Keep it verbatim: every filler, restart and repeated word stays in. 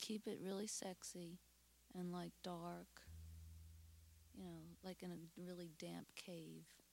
keep it really sexy and like dark, you know, like in a really damp cave.